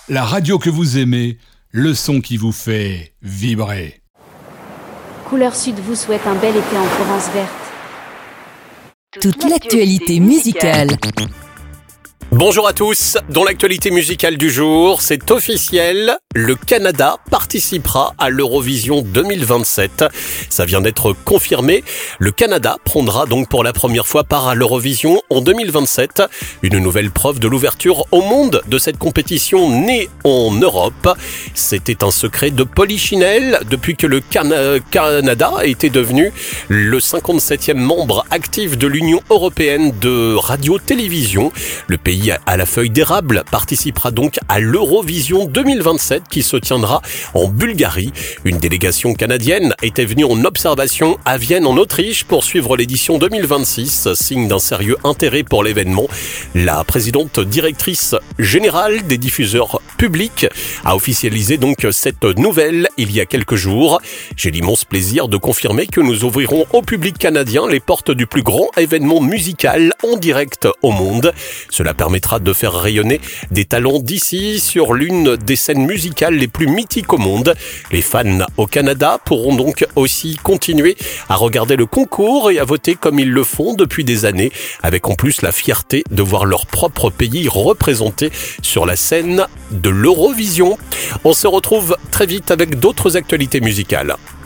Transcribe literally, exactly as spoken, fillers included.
la radio que vous aimez, le son qui vous fait vibrer. Couleur Sud vous souhaite un bel été en Provence verte. Toute l'actualité musicale. Bonjour à tous, dans l'actualité musicale du jour, c'est officiel, le Canada participera à l'Eurovision deux mille vingt-sept. Ça vient d'être confirmé, le Canada prendra donc pour la première fois part à l'Eurovision en deux mille vingt-sept. Une nouvelle preuve de l'ouverture au monde de cette compétition née en Europe. C'était un secret de Polichinelle depuis que le Can- Canada était devenu le cinquante-septième membre actif de l'Union européenne de radio-télévision. Le pays à la feuille d'érable participera donc à l'Eurovision deux mille vingt-sept qui se tiendra en Bulgarie. Une délégation canadienne était venue en observation à Vienne en Autriche pour suivre l'édition deux mille vingt-six, signe d'un sérieux intérêt pour l'événement. La présidente directrice générale des diffuseurs publics a officialisé donc cette nouvelle il y a quelques jours. J'ai l'immense plaisir de confirmer que nous ouvrirons au public canadien les portes du plus grand événement musical en direct au monde. Cela permet permettra de faire rayonner des talents d'ici sur l'une des scènes musicales les plus mythiques au monde. Les fans au Canada pourront donc aussi continuer à regarder le concours et à voter comme ils le font depuis des années, avec en plus la fierté de voir leur propre pays représenté sur la scène de l'Eurovision. On se retrouve très vite avec d'autres actualités musicales.